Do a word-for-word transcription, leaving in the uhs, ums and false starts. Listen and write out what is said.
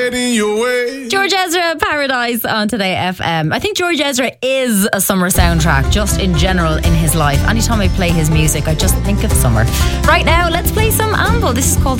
George Ezra, Paradise on Today F M. I think George Ezra is a summer soundtrack, just in general in his life. Anytime I play his music, I just think of summer. Right now, let's play some Anvil. This is called